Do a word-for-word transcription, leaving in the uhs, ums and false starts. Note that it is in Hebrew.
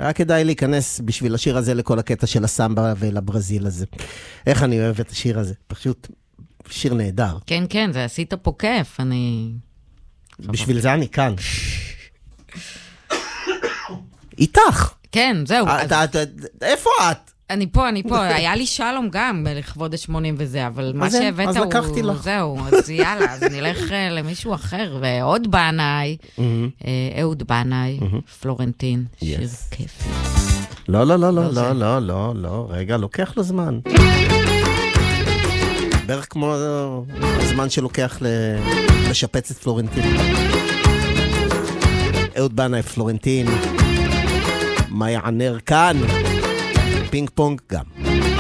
היה כדאי להיכנס בשביל השיר הזה לכל הקטע של הסמבה ולברזיל הזה. איך אני אוהב את השיר הזה. פשוט שיר נהדר. כן, כן, זה עשית פה כיף, אני... בשביל זה אני כאן. איתך. כן, זהו. איפה את? אני פה, אני פה. היה לי שלום גם לכבוד ה-שמונים וזה, אבל מה שהבאת הוא... זהו, אז יאללה, אז נלך למישהו אחר. ועוד בנאי, אהוד בנאי, פלורנטין, שיר כיף. לא, לא, לא, לא, לא, לא, לא, לא, רגע, לוקח לו זמן. בערך כמו הזמן שלוקח לשפץ את פלורנטין. אהוד בנאי, פלורנטין, מה יענר כאן? פינג פונג גם.